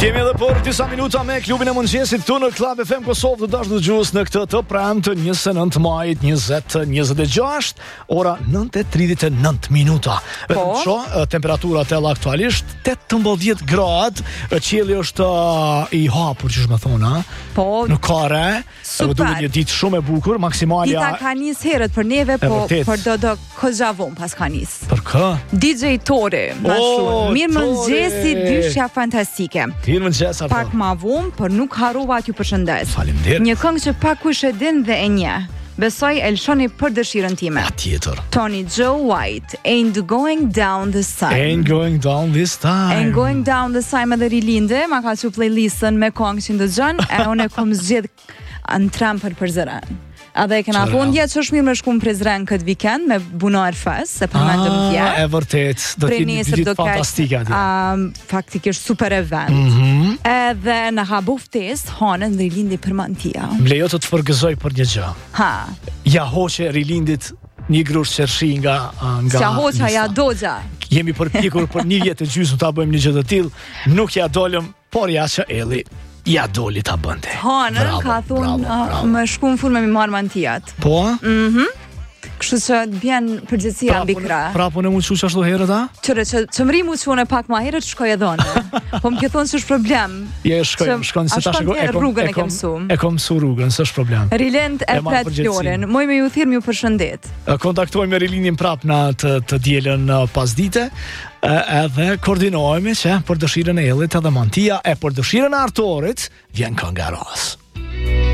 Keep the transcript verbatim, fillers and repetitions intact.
Kemi edhe për disa minuta me klubin e mëngjesit këtu në Club F M Kosovë, të dashur dëgjues, në këtë të premtë njëzet e nëntë majit njëzet njëzet e gjashtë, ora nëntë e tridhjetë e nëntë minuta. Po. Sho, temperaturat e aktualisht tetëmbëdhjetë gradë, qielli është uh, i hapur, që më thonë, ha? Po. Në kare, Super. duhet një ditë shumë e bukur, maksimalja. Dita ka nis herët për neve, E po vërtet. për do do kozha vom pas ka nis. Për kë? D J Tori, ma Oh, shumë. Mirë Tori. mëngjesi, dyshja fantastike. Mirë mëngjes, Arto. Pak ma vonë, por nuk harrova t'ju përshëndes. Faleminderit. Një këngë që pak kush e din dhe e njeh. Besoj e lëshoni për dëshirën time. Patjetër. Tony Joe White, Ain't Going Down the Sun. Ain't going down this time. Ain't Going Down the Sun edhe rilinde, ma ka që playlistën me këngë që ndëgjon, e unë e kom zgjedh në tram për Prizren. Edhe e kena Qëra? thonë dje që është mirë me shku në Prizren këtë weekend me bunar fes, se përmendëm Ah, dje. e vërtet, do Prej t'jetë një nesër do ditë fantastike atje. um, faktikisht super event. Mhm. Edhe në ha bu ftesë hanën dhe rilindi për mantia. Mlejo të të përgëzoj për një gjë. Ha, Ja hoqe rilindit një grush qershi nga nga s'ja hoqa, ja lista. dogja. Jemi përpjekur për një vjet e gjysmë ta bëjmë një gjë të tillë, nuk ja dolëm, por ja që elli ja doli ta bënte. Hanën Bravo, ka thonë bravo, bravo. më shku në fund me mi marë mantijat. Po? Kështu që bjen përgjithësia mbi krah. Pra po në mund që ashtu herët, a? Qëre që që më ri mu që unë e pak ma herët shkoj e dhone. Po më ke thonë që është problem. Je shkoj, Që- shkon se a tash shkon e tjerë kom rrugën e kom- ke mësu. E kom mësu rrugën, s'është problem. Rilend e E marr pret përgjegjësinë. Florin. Moj me ju thirr mi ju përshëndet. E kontaktojmë me rilindin prap në të, të dielën uh, pas dite, e, edhe koordinohemi që për dëshirën e ellit edhe mantia, e për dëshirën e Artorit vjen kënga ras.